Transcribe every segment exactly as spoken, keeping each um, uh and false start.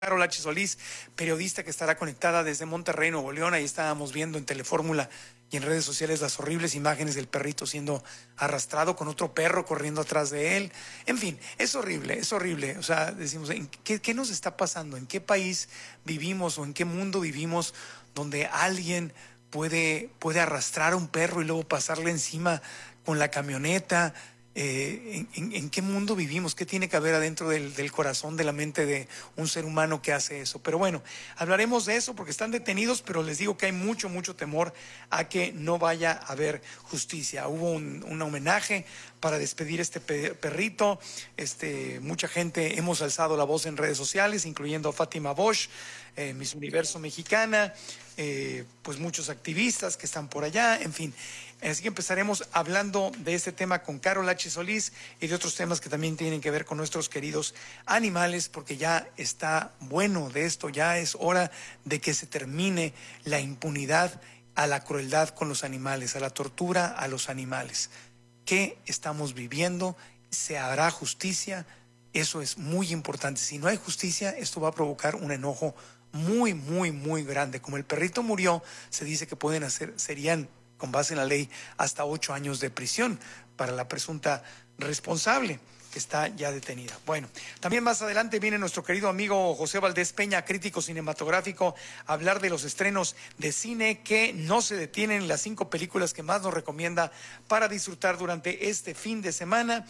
Carol H. Solís, periodista que estará conectada desde Monterrey, Nuevo León. Ahí estábamos viendo en Telefórmula y en redes sociales las horribles imágenes del perrito siendo arrastrado con otro perro corriendo atrás de él. En fin, es horrible, es horrible. O sea, decimos, ¿en qué, qué nos está pasando? ¿En qué país vivimos o en qué mundo vivimos donde alguien puede, puede arrastrar a un perro y luego pasarle encima con la camioneta? Eh, en, en, ¿En qué mundo vivimos? ¿Qué tiene que haber adentro del, del corazón, de la mente de un ser humano que hace eso? Pero bueno, hablaremos de eso porque están detenidos, pero les digo que hay mucho, mucho temor a que no vaya a haber justicia. Hubo un, un homenaje para despedir a este perrito. Este, mucha gente hemos alzado la voz en redes sociales, incluyendo a Fátima Bosch, eh, Miss Universo Mexicana, eh, pues muchos activistas que están por allá, en fin. Así que empezaremos hablando de este tema con Carol H. Solís y de otros temas que también tienen que ver con nuestros queridos animales, porque ya está bueno de esto, ya es hora de que se termine la impunidad a la crueldad con los animales, a la tortura a los animales. ¿Qué estamos viviendo? ¿Se hará justicia? Eso es muy importante. Si no hay justicia, esto va a provocar un enojo muy, muy, muy grande. Como el perrito murió, se dice que pueden hacer, serían con base en la ley, hasta ocho años de prisión para la presunta responsable que está ya detenida. Bueno, también más adelante viene nuestro querido amigo José Valdés Peña, crítico cinematográfico, a hablar de los estrenos de cine que no se detienen, las cinco películas que más nos recomienda para disfrutar durante este fin de semana.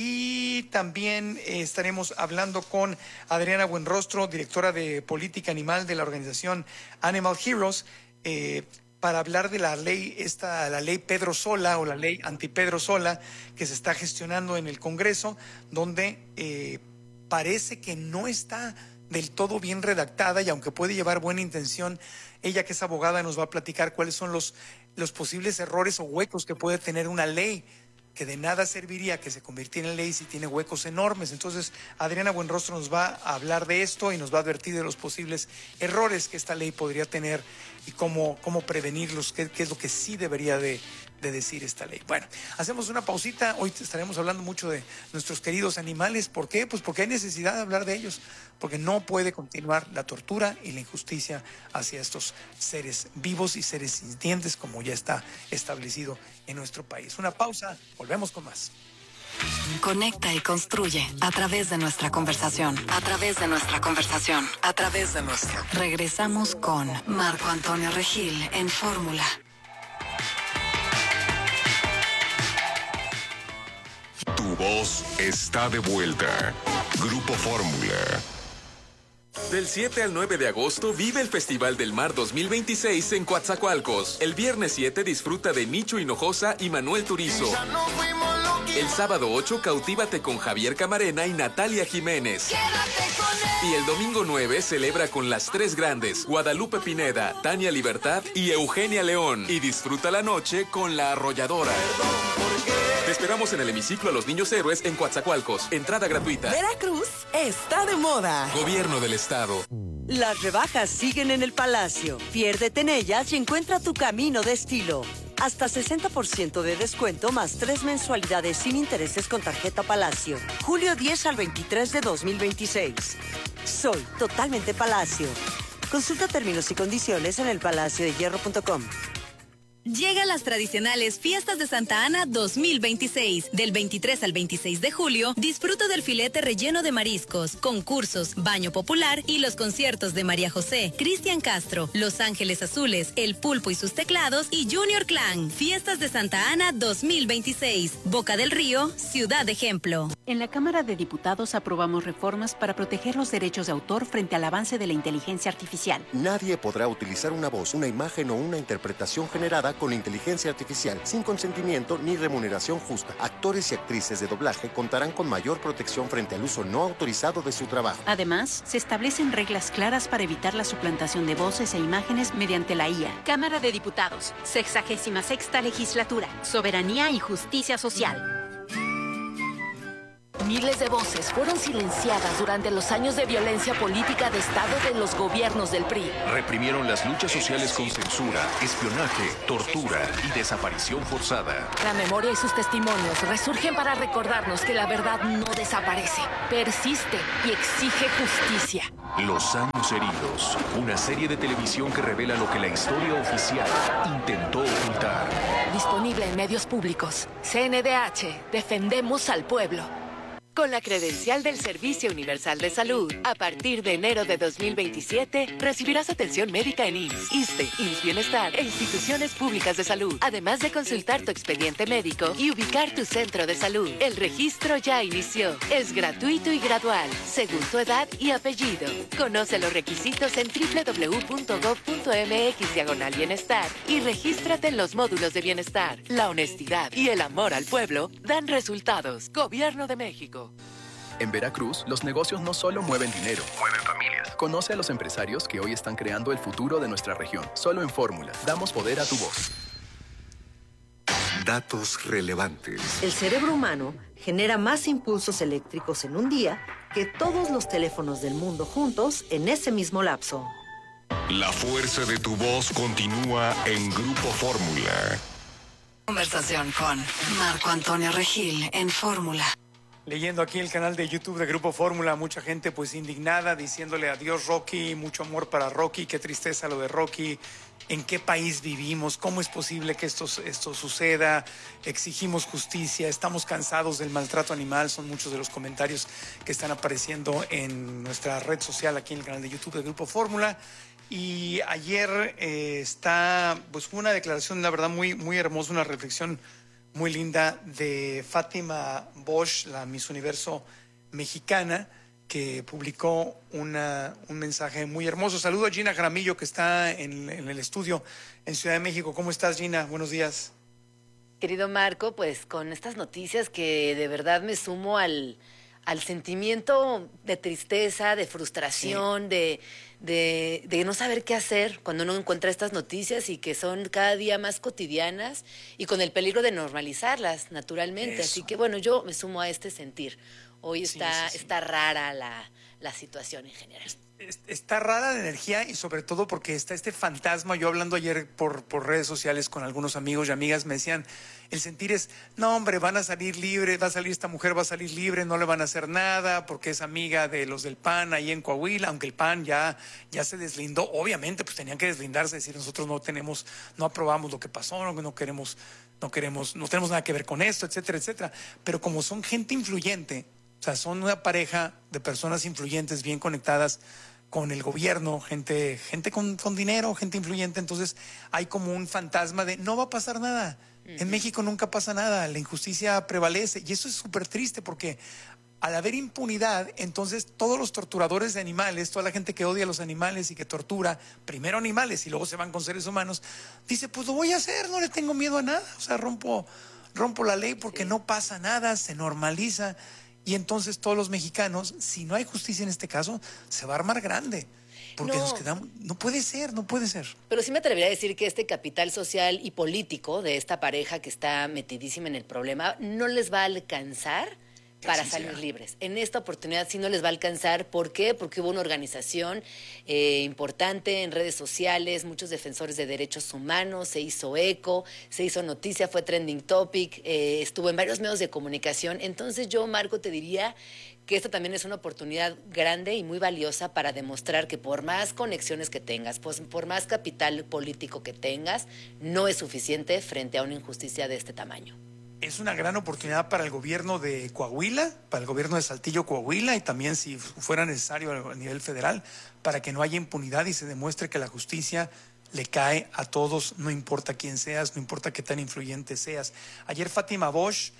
Y también eh, estaremos hablando con Adriana Buenrostro, directora de política animal de la organización Animal Heroes, eh, para hablar de la ley, esta, la ley Pedro Sola o la ley anti-Pedro Sola que se está gestionando en el Congreso, donde eh, parece que no está del todo bien redactada y aunque puede llevar buena intención, ella que es abogada nos va a platicar cuáles son los, los posibles errores o huecos que puede tener una ley que de nada serviría que se convirtiera en ley si tiene huecos enormes. Entonces, Adriana Buenrostro nos va a hablar de esto y nos va a advertir de los posibles errores que esta ley podría tener y cómo, cómo prevenirlos, qué, qué es lo que sí debería de, de decir esta ley. Bueno, hacemos una pausita. Hoy estaremos hablando mucho de nuestros queridos animales. ¿Por qué? Pues porque hay necesidad de hablar de ellos, porque no puede continuar la tortura y la injusticia hacia estos seres vivos y seres sintientes, como ya está establecido en nuestro país. Una pausa, volvemos con más. Conecta y construye a través de nuestra conversación, a través de nuestra conversación, a través de nuestra. Regresamos con Marco Antonio Regil en Fórmula. Tu voz está de vuelta. Grupo Fórmula. Del siete al nueve de agosto vive el Festival del Mar dos mil veintiséis en Coatzacoalcos. El viernes siete disfruta de Nicho Hinojosa y Manuel Turizo. El sábado ocho cautívate con Javier Camarena y Natalia Jiménez. Y el domingo nueve celebra con las tres grandes, Guadalupe Pineda, Tania Libertad y Eugenia León. Y disfruta la noche con La Arrolladora. Te esperamos en el hemiciclo a los Niños Héroes en Coatzacoalcos. Entrada gratuita. Veracruz está de moda. Gobierno del Estado. Las rebajas siguen en el Palacio. Piérdete en ellas y encuentra tu camino de estilo. Hasta sesenta por ciento de descuento más tres mensualidades sin intereses con tarjeta Palacio. Julio diez al veintitrés de dos mil veintiséis. Soy totalmente Palacio. Consulta términos y condiciones en el palacio de hierro punto com. Llegan las tradicionales Fiestas de Santa Ana dos mil veintiséis. Del veintitrés al veintiséis de julio, disfruta del filete relleno de mariscos, concursos, baño popular y los conciertos de María José, Cristian Castro, Los Ángeles Azules, El Pulpo y sus teclados y Junior Clan. Fiestas de Santa Ana dos mil veintiséis. Boca del Río, Ciudad Ejemplo. En la Cámara de Diputados aprobamos reformas para proteger los derechos de autor frente al avance de la inteligencia artificial. Nadie podrá utilizar una voz, una imagen o una interpretación generada con inteligencia artificial, sin consentimiento ni remuneración justa. Actores y actrices de doblaje contarán con mayor protección frente al uso no autorizado de su trabajo. Además, se establecen reglas claras para evitar la suplantación de voces e imágenes mediante la I A. Cámara de Diputados, sexagésima sexta legislatura, soberanía y justicia social. Miles de voces fueron silenciadas durante los años de violencia política de Estado de los gobiernos del P R I. Reprimieron las luchas sociales con censura, espionaje, tortura y desaparición forzada. La memoria y sus testimonios resurgen para recordarnos que la verdad no desaparece, persiste y exige justicia. Los años heridos, una serie de televisión que revela lo que la historia oficial intentó ocultar. Disponible en medios públicos. C N D H, defendemos al pueblo. Con la credencial del Servicio Universal de Salud, a partir de enero de dos mil veintisiete, recibirás atención médica en I M S S, ISSSTE, I M S S Bienestar e instituciones públicas de salud, además de consultar tu expediente médico y ubicar tu centro de salud. El registro ya inició. Es gratuito y gradual, según tu edad y apellido. Conoce los requisitos en doble u doble u doble u punto gob punto eme equis diagonal bienestar y regístrate en los módulos de bienestar. La honestidad y el amor al pueblo dan resultados. Gobierno de México. En Veracruz, los negocios no solo mueven dinero, mueven familias. Conoce a los empresarios que hoy están creando el futuro de nuestra región. Solo en Fórmula, damos poder a tu voz. Datos relevantes. El cerebro humano genera más impulsos eléctricos en un día que todos los teléfonos del mundo juntos en ese mismo lapso. La fuerza de tu voz continúa en Grupo Fórmula. Conversación con Marco Antonio Regil en Fórmula. Leyendo aquí el canal de YouTube de Grupo Fórmula, mucha gente pues indignada, diciéndole adiós Rocky, mucho amor para Rocky, qué tristeza lo de Rocky, en qué país vivimos, cómo es posible que esto, esto suceda, exigimos justicia, estamos cansados del maltrato animal, son muchos de los comentarios que están apareciendo en nuestra red social aquí en el canal de YouTube de Grupo Fórmula. Y ayer eh, está, pues fue una declaración, la verdad, muy, muy hermosa, una reflexión muy linda de Fátima Bosch, la Miss Universo mexicana, que publicó una, un mensaje muy hermoso. Saludo a Gina Jaramillo, que está en, en el estudio en Ciudad de México. ¿Cómo estás, Gina? Buenos días. Querido Marco, pues con estas noticias que de verdad me sumo al, al sentimiento de tristeza, de frustración, sí. de... De, de no saber qué hacer cuando uno encuentra estas noticias y que son cada día más cotidianas y con el peligro de normalizarlas naturalmente. Eso. Así que bueno, yo me sumo a este sentir. Hoy está, sí, sí, sí. está rara la, la situación en general. Está rara la energía y sobre todo porque está este fantasma. Yo hablando ayer por, por redes sociales con algunos amigos y amigas me decían, el sentir es, no hombre, van a salir libres, va a salir esta mujer, va a salir libre, no le van a hacer nada porque es amiga de los del P A N ahí en Coahuila, aunque el P A N ya, ya se deslindó. Obviamente pues tenían que deslindarse, decir nosotros no tenemos, no aprobamos lo que pasó, no, no queremos, no queremos, no tenemos nada que ver con esto, etcétera, etcétera. Pero como son gente influyente, o sea, son una pareja de personas influyentes, bien conectadas con el gobierno, gente, gente con, con dinero, gente influyente, entonces hay como un fantasma de no va a pasar nada. Uh-huh. En México nunca pasa nada, la injusticia prevalece y eso es súper triste porque al haber impunidad, entonces todos los torturadores de animales, toda la gente que odia a los animales y que tortura, primero animales y luego se van con seres humanos, dice, pues lo voy a hacer, no le tengo miedo a nada, o sea, rompo, rompo la ley porque sí. no pasa nada, se normaliza. Y entonces todos los mexicanos, si no hay justicia en este caso, se va a armar grande. Porque no. nos quedamos, no puede ser, no puede ser. Pero sí me atrevería a decir que este capital social y político de esta pareja que está metidísima en el problema no les va a alcanzar para salir libres. En esta oportunidad sí no les va a alcanzar. ¿Por qué? Porque hubo una organización eh, importante en redes sociales, muchos defensores de derechos humanos, se hizo eco, se hizo noticia, fue trending topic, eh, estuvo en varios medios de comunicación. Entonces yo, Marco, te diría que esto también es una oportunidad grande y muy valiosa para demostrar que por más conexiones que tengas, pues por más capital político que tengas, no es suficiente frente a una injusticia de este tamaño. Es una gran oportunidad para el gobierno de Coahuila, para el gobierno de Saltillo, Coahuila, y también si fuera necesario a nivel federal, para que no haya impunidad y se demuestre que la justicia le cae a todos, no importa quién seas, no importa qué tan influyente seas. Ayer Fátima Bosch,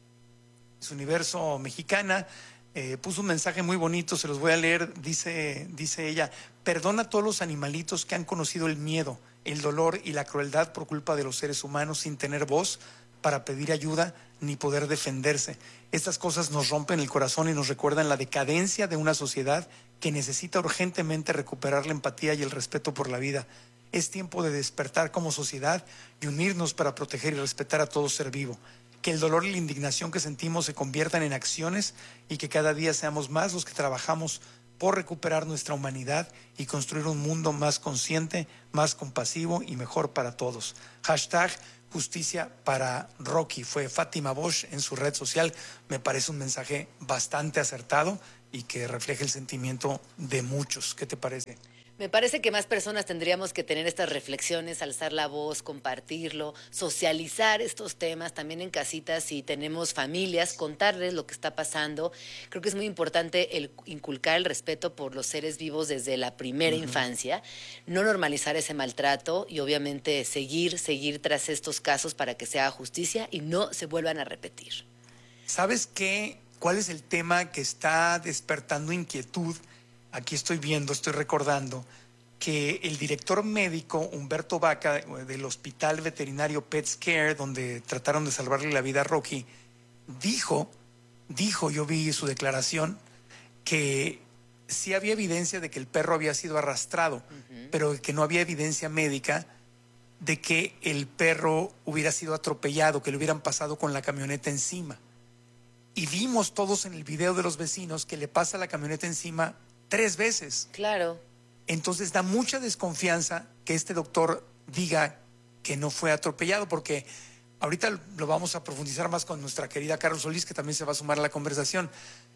Miss Universo mexicana, eh, puso un mensaje muy bonito, se los voy a leer, dice, dice ella, perdona a todos los animalitos que han conocido el miedo, el dolor y la crueldad por culpa de los seres humanos sin tener voz para pedir ayuda ni poder defenderse. Estas cosas nos rompen el corazón y nos recuerdan la decadencia de una sociedad que necesita urgentemente recuperar la empatía y el respeto por la vida. Es tiempo de despertar como sociedad y unirnos para proteger y respetar a todo ser vivo. que el dolor y la indignación que sentimos se conviertan en acciones y que cada día seamos más los que trabajamos por recuperar nuestra humanidad y construir un mundo más consciente, más compasivo y mejor para todos. Hashtag Justicia para Rocky. Fue Fátima Bosch en su red social. Me parece un mensaje bastante acertado y que refleja el sentimiento de muchos. ¿Qué te parece? Me parece que más personas tendríamos que tener estas reflexiones, alzar la voz, compartirlo, socializar estos temas también en casitas si tenemos familias, contarles lo que está pasando. Creo que es muy importante el inculcar el respeto por los seres vivos desde la primera uh-huh. infancia, no normalizar ese maltrato y obviamente seguir, seguir tras estos casos para que se haga justicia y no se vuelvan a repetir. ¿Sabes qué? ¿Cuál es el tema que está despertando inquietud? Aquí estoy viendo, estoy recordando que el director médico Humberto Vaca del Hospital Veterinario Pets Care, donde trataron de salvarle la vida a Rocky, dijo, dijo, yo vi su declaración, que sí había evidencia de que el perro había sido arrastrado, uh-huh. pero que no había evidencia médica de que el perro hubiera sido atropellado, que le hubieran pasado con la camioneta encima. Y vimos todos en el video de los vecinos que le pasa la camioneta encima tres veces. Claro. Entonces da mucha desconfianza que este doctor diga que no fue atropellado, porque ahorita lo vamos a profundizar más con nuestra querida Carol Solís, que también se va a sumar a la conversación.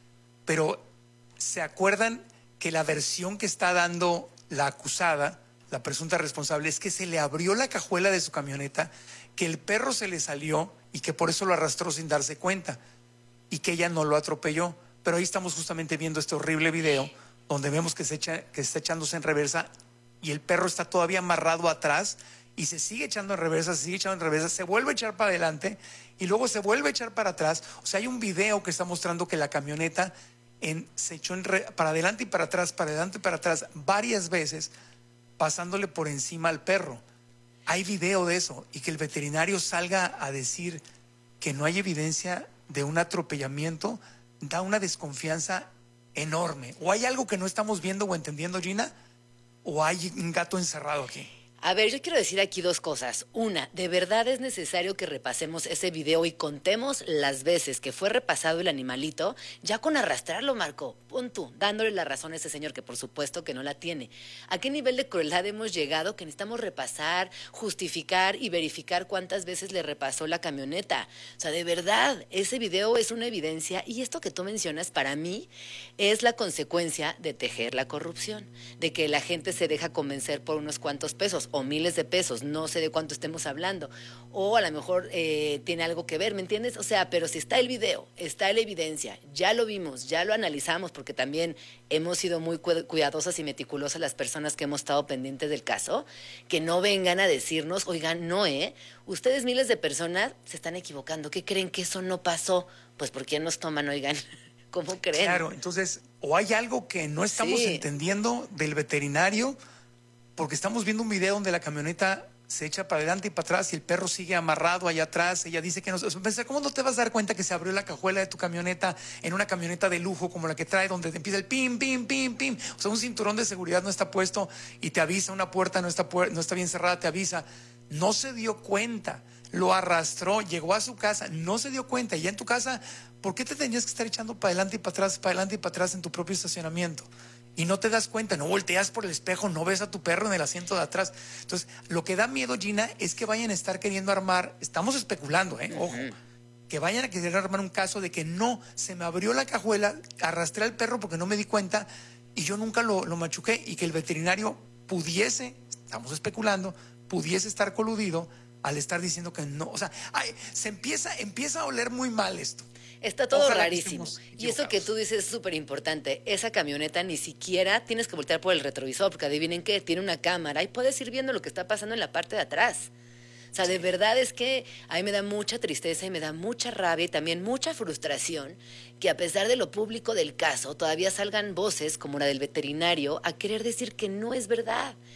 Pero ¿se acuerdan que la versión que está dando la acusada, la presunta responsable, es que se le abrió la cajuela de su camioneta, que el perro se le salió y que por eso lo arrastró sin darse cuenta y que ella no lo atropelló? Pero ahí estamos justamente viendo este horrible video donde vemos que se echa, que está echándose en reversa y el perro está todavía amarrado atrás y se sigue echando en reversa, se sigue echando en reversa, se vuelve a echar para adelante y luego se vuelve a echar para atrás. O sea, hay un video que está mostrando que la camioneta en, se echó en re, para adelante y para atrás, para adelante y para atrás varias veces, pasándole por encima al perro. Hay video de eso, y que el veterinario salga a decir que no hay evidencia de un atropellamiento da una desconfianza enorme. ¿O hay algo que no estamos viendo o entendiendo, Gina? ¿O hay un gato encerrado aquí? A ver, yo quiero decir aquí dos cosas. Una, de verdad es necesario que repasemos ese video y contemos las veces que fue repasado el animalito, ya con arrastrarlo, Marco. Pon tú, dándole la razón a ese señor, que por supuesto que no la tiene. ¿A qué nivel de crueldad hemos llegado que necesitamos repasar, justificar y verificar cuántas veces le repasó la camioneta? O sea, de verdad, ese video es una evidencia, y esto que tú mencionas para mí es la consecuencia de tejer la corrupción, de que la gente se deja convencer por unos cuantos pesos o miles de pesos, no sé de cuánto estemos hablando, o a lo mejor eh, tiene algo que ver, ¿me entiendes? O sea, pero si está el video, está la evidencia, ya lo vimos, ya lo analizamos, porque también hemos sido muy cuidadosas y meticulosas las personas que hemos estado pendientes del caso, que no vengan a decirnos, oigan, no, ¿eh? Ustedes miles de personas se están equivocando, ¿qué creen que eso no pasó? Pues ¿por qué nos toman, oigan? ¿Cómo creen? Claro, entonces, o hay algo que no estamos sí. entendiendo del veterinario, porque estamos viendo un video donde la camioneta se echa para adelante y para atrás y el perro sigue amarrado allá atrás. Ella dice que no... ¿Cómo no te vas a dar cuenta que se abrió la cajuela de tu camioneta en una camioneta de lujo como la que trae, donde te empieza el pim, pim, pim, pim? O sea, un cinturón de seguridad no está puesto y te avisa, una puerta no está, pu- no está bien cerrada, te avisa. No se dio cuenta, lo arrastró, llegó a su casa, no se dio cuenta. Y ya en tu casa, ¿por qué te tenías que estar echando para adelante y para atrás, para adelante y para atrás en tu propio estacionamiento? Y no te das cuenta, no volteas por el espejo, no ves a tu perro en el asiento de atrás. Entonces, lo que da miedo, Gina, es que vayan a estar queriendo armar, estamos especulando, ¿eh? Ojo, uh-huh. que vayan a querer armar un caso de que no, se me abrió la cajuela, arrastré al perro porque no me di cuenta y yo nunca lo, lo machuqué, y que el veterinario pudiese, estamos especulando, pudiese estar coludido al estar diciendo que no. O sea, ay, se empieza, empieza a oler muy mal esto. Está todo Ojalá rarísimo. Y eso que tú dices es súper importante. Esa camioneta ni siquiera tienes que voltear por el retrovisor, porque adivinen qué, tiene una cámara y puedes ir viendo lo que está pasando en la parte de atrás. O sea, sí. de verdad es que a mí me da mucha tristeza y me da mucha rabia y también mucha frustración que a pesar de lo público del caso, todavía salgan voces como la del veterinario a querer decir que no es verdad.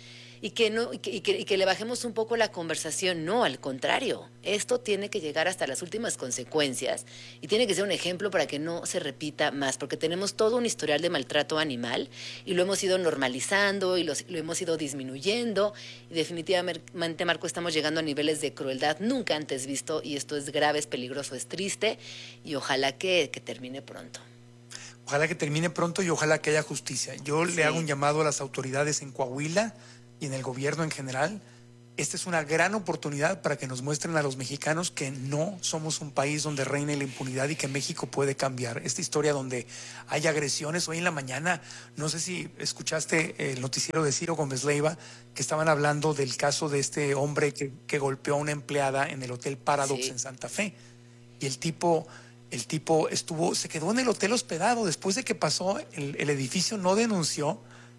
y que, no, y que, y que, y que le bajemos un poco la conversación. No, al contrario, esto tiene que llegar hasta las últimas consecuencias y tiene que ser un ejemplo para que no se repita más, porque tenemos todo un historial de maltrato animal y lo hemos ido normalizando y lo, lo hemos ido disminuyendo y definitivamente, Marco, estamos llegando a niveles de crueldad nunca antes visto y esto es grave, es peligroso, es triste y ojalá que, que termine pronto. Ojalá que termine pronto y ojalá que haya justicia. Yo sí. le hago un llamado a las autoridades en Coahuila y en el gobierno en general. Esta es una gran oportunidad para que nos muestren a los mexicanos que no somos un país donde reine la impunidad y que México puede cambiar. Esta historia donde hay agresiones. Hoy en la mañana, no sé si escuchaste el noticiero de Ciro Gómez Leiva, que estaban hablando del caso de este hombre que, que golpeó a una empleada en el Hotel Paradox sí. en Santa Fe. Y el tipo... El tipo estuvo, se quedó en el hotel hospedado. Después de que pasó, el, el edificio no denunció,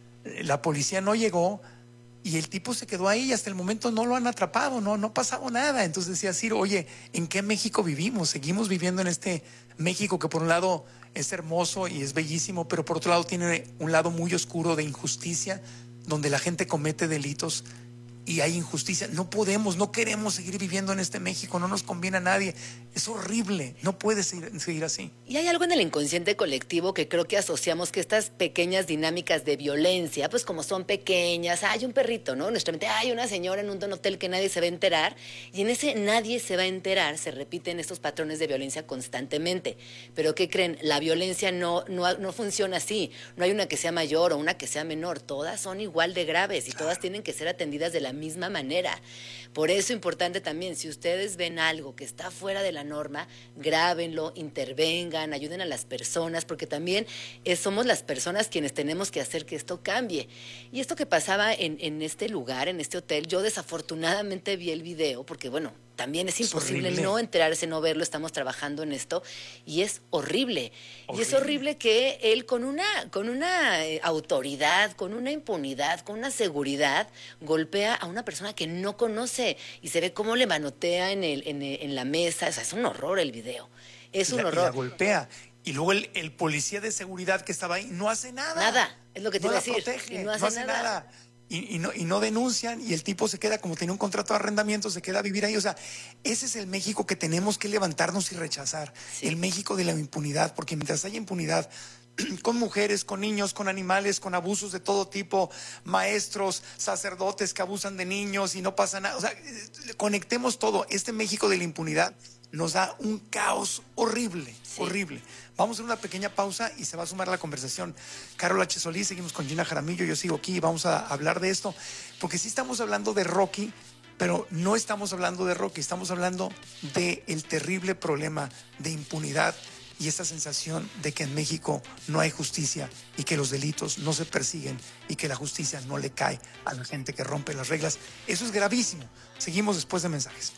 la policía no llegó y el tipo se quedó ahí y hasta el momento no lo han atrapado, no, no ha pasado nada. Entonces decía Ciro, oye, ¿en qué México vivimos? Seguimos viviendo en este México que por un lado es hermoso y es bellísimo, pero por otro lado tiene un lado muy oscuro de injusticia, donde la gente comete delitos y hay injusticia. No podemos, no queremos seguir viviendo en este México, no nos conviene a nadie. Es horrible, no puede seguir, seguir así. Y hay algo en el inconsciente colectivo que creo que asociamos que estas pequeñas dinámicas de violencia, pues como son pequeñas, hay un perrito, ¿no? Nuestra mente, hay una señora en un hotel que nadie se va a enterar, y en ese nadie se va a enterar, se repiten estos patrones de violencia constantemente. Pero ¿qué creen? La violencia no, no, no funciona así. No hay una que sea mayor o una que sea menor, todas son igual de graves y claro. todas tienen que ser atendidas de la misma manera. Por eso es importante también, si ustedes ven algo que está fuera de la norma, grábenlo, intervengan, ayuden a las personas, porque también eh, somos las personas quienes tenemos que hacer que esto cambie. Y esto que pasaba en, en este lugar, en este hotel, yo desafortunadamente vi el video, porque bueno, también es imposible es no enterarse, no verlo, estamos trabajando en esto, y es horrible. horrible. Y es horrible que él con una, con una eh, autoridad, con una impunidad, con una seguridad, golpea a una persona que no conoce, y se ve cómo le manotea en, el, en, en la mesa. O sea, es un horror el video, es un la, horror. Y la golpea, y luego el, el policía de seguridad que estaba ahí no hace nada. Nada, es lo que te no iba a decir. Protege, y no hace, no hace nada. nada. Y, y, no, y no denuncian, y el tipo se queda, como tenía un contrato de arrendamiento, se queda a vivir ahí. O sea, ese es el México que tenemos que levantarnos y rechazar. Sí. El México de la impunidad, porque mientras haya impunidad con mujeres, con niños, con animales, con abusos de todo tipo, maestros, sacerdotes que abusan de niños y no pasa nada. O sea, conectemos todo. Este México de la impunidad nos da un caos horrible, sí. horrible. Vamos a hacer una pequeña pausa y se va a sumar a la conversación Carol H. Solís, seguimos con Gina Jaramillo, yo sigo aquí y vamos a hablar de esto, porque sí estamos hablando de Rocky, pero no estamos hablando de Rocky, estamos hablando del terrible problema de impunidad y esa sensación de que en México no hay justicia y que los delitos no se persiguen y que la justicia no le cae a la gente que rompe las reglas. Eso es gravísimo. Seguimos después de mensajes.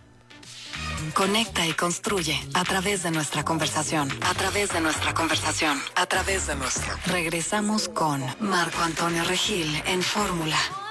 Conecta y construye a través de nuestra conversación, a través de nuestra conversación, a través de nuestra. Regresamos con Marco Antonio Regil en Fórmula.